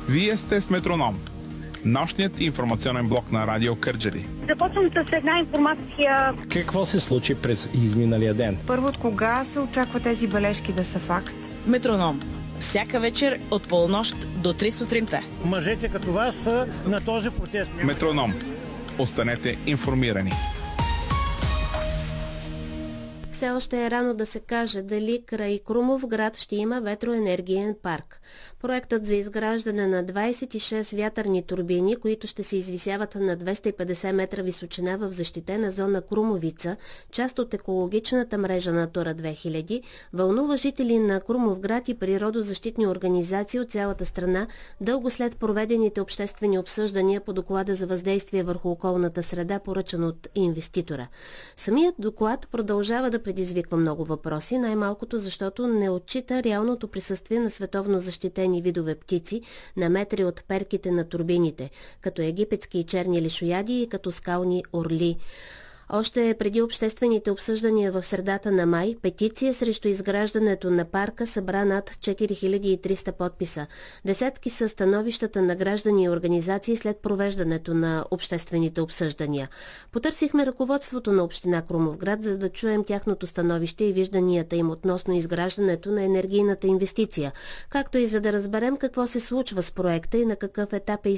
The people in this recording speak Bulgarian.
Вие сте с Метроном, нощният информационен блок на Радио Кърджали. Започвам с една информация. Какво се случи през изминалия ден? Първо, от кога се очаква тези бележки да са факт? Метроном. Всяка вечер от полунощ до 3 сутринта. Мъжете като вас са на този протест. Метроном. Останете информирани. Все още е рано да се каже дали край Крумовград ще има ветроенергиен парк. Проектът за изграждане на 26 вятърни турбини, които ще се извисяват на 250 метра височина в защитена зона Крумовица, част от екологичната мрежа Натура 2000, вълнува жители на Крумовград и природозащитни организации от цялата страна, дълго след проведените обществени обсъждания по доклада за въздействие върху околната среда, поръчан от инвеститора. Самият доклад продължава да предизвиква много въпроси, най-малкото защото не отчита реалното присъствие на световно защитени видове птици на метри от перките на турбините, като египетски черни лишояди и като скални орли. Още преди обществените обсъждания в средата на май, петиция срещу изграждането на парка събра над 4300 подписа. Десетки са становищата на граждани и организации след провеждането на обществените обсъждания. Потърсихме ръководството на община Крумовград, за да чуем тяхното становище и вижданията им относно изграждането на енергийната инвестиция, както и за да разберем какво се случва с проекта и на какъв етап е